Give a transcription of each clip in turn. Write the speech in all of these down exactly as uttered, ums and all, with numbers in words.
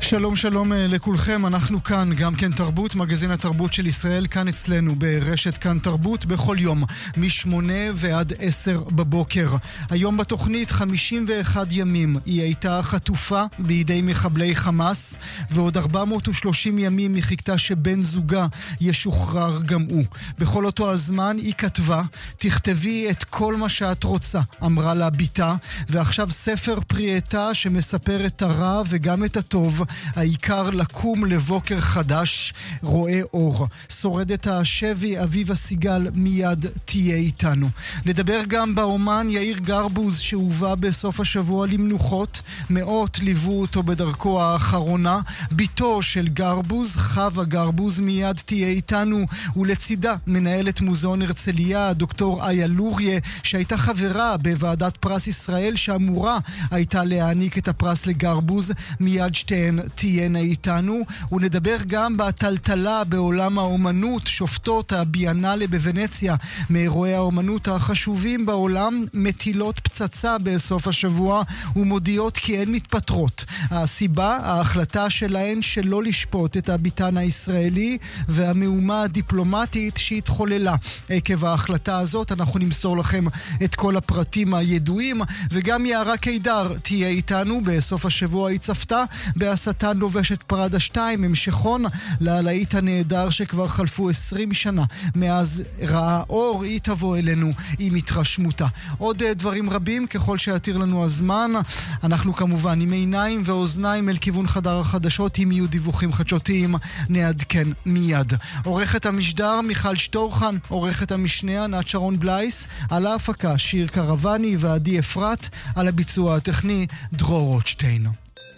שלום שלום לכולכם, אנחנו כאן, גם כן תרבות, מגזין התרבות של ישראל, כאן אצלנו ברשת כאן תרבות, בכל יום, משמונה ועד עשר בבוקר. היום בתוכנית חמישים ואחד ימים היא הייתה חטופה בידי מחבלי חמאס, ועוד ארבע מאות ושלושים ימים היא חיכתה שבן זוגה ישוחרר גם הוא. בכל אותו הזמן היא כתבה, תכתבי את כל מה שאת רוצה, אמרה לה ביתה, ועכשיו ספר פרי עטה שמספר את הרע וגם את הטוב, העיקר לקום לבוקר חדש, רואה אור. שורדת השבי אביבה סיגל מיד תהיה איתנו. נדבר גם באומן יאיר גרבוז שהובא בסוף השבוע למנוחות, מאות ליוו אותו בדרכו האחרונה. ביתו של גרבוז, חווה גרבוז, מיד תהיה איתנו, ולצידה מנהלת מוזיאון הרצליה, דוקטור איה לוריה, שהייתה חברה בוועדת פרס ישראל שאמורה הייתה להעניק את הפרס לגרבוז. מיד שתיהן תהיינה איתנו, ונדבר גם בטלטלה בעולם האומנות. שופטות הביאנלה בוונציה, מאירועי האומנות החשובים בעולם, מטילות פצצה בסוף השבוע ומודיעות כי הן מתפטרות. הסיבה, ההחלטה שלהן שלא לשפוט את הביטן הישראלי והמהומה הדיפלומטית שהתחוללה עקב ההחלטה הזאת. אנחנו נמסור לכם את כל הפרטים הידועים, וגם יערה קידר תהיה איתנו. בסוף השבוע היא צפתה בהסתה לובשת פרדה שתיים, המשכון להלהיט הנהדר שכבר חלפו עשרים שנה מאז ראה אור. היא תבוא אלינו עם התרשמותה. עוד דברים רבים ככל שיתיר לנו הזמן. אנחנו כמובן עם עיניים ואוזניים אל כיוון חדר החדשות. אם יהיו דיווחים חדשותיים נעדכן מיד. עורכת המשדר מיכל שטורחן, עורכת המשנה ענת שרון בלייס, על ההפקה שיר קרבני ועדי אפרת, על הביצוע הטכני דרור רוטשטיין.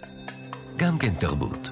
גם כן תרבות.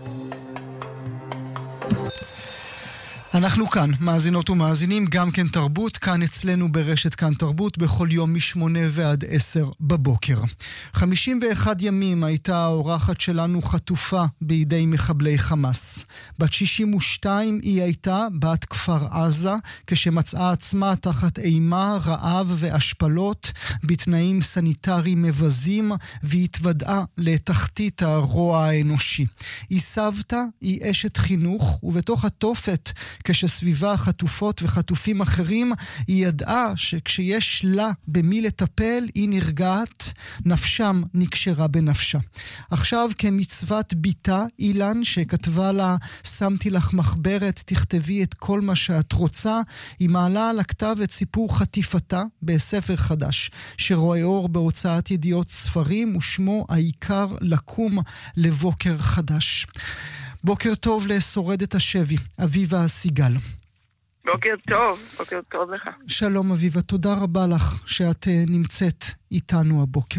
אנחנו כאן, מאזינות ומאזינים, גם כן תרבות, כאן אצלנו ברשת כאן תרבות, בכל יום משמונה ועד עשר בבוקר. חמישים ואחד ימים הייתה האורחת שלנו חטופה בידי מחבלי חמאס. בת שישים ושתיים היא הייתה בת כפר עזה, כשמצאה עצמה תחת אימה, רעב והשפלות, בתנאים סניטריים מבזים, והתוודעה לתחתית הרוע האנושי. היא סבתא, היא אשת חינוך, ובתוך התופת, כשסביבה חטופות וחטופים אחרים, היא ידעה שכשיש לה במי לטפל, היא נרגעת, נפשם נקשרה בנפשה. עכשיו כמצוות ביתה, אילן, שכתבה לה, שמתי לך מחברת, תכתבי את כל מה שאת רוצה, היא מעלה על הכתב את סיפור חטיפתה בספר חדש, שרואה אור בהוצאת ידיעות ספרים, ושמו העיקר לקום לבוקר חדש. בוקר טוב לשורדת השבי, אביבה סיגל. בוקר טוב, בוקר טוב לך. שלום אביבה, תודה רבה לך שאת נמצאת איתנו הבוקר.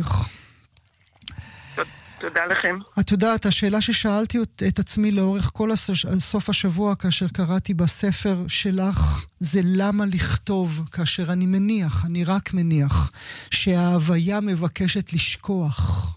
תודה לכם. את יודעת, השאלה ששאלתי את עצמי לאורך כל סוף השבוע כאשר קראתי בספר שלך, זה למה לכתוב כאשר אני מניח, אני רק מניח, שההוויה מבקשת לשכוח.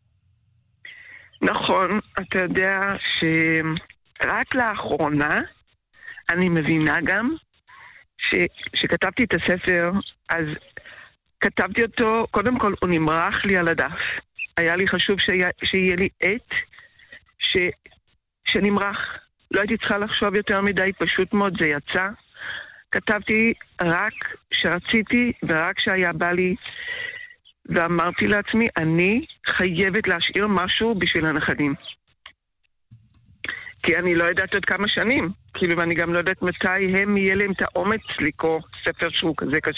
נכון, אתה יודע שרק לאחרונה אני מבינה גם ש... שכתבתי את הספר, אז כתבתי אותו, קודם כל הוא נמרח לי על הדף. היה לי חשוב שיה... שיהיה לי עת ש... שנמרח. לא הייתי צריכה לחשוב יותר מדי, פשוט מאוד זה יצא. כתבתי רק שרציתי ורק שהיה בא לי, ואמרתי לעצמי, אני חייבת להשאיר משהו בשביל הנכדים. כי אני לא יודעת עוד כמה שנים. כאילו, ואני גם לא יודעת מתי הם יהיה להם את האומץ לקרוא ספר שהוא כזה קשה.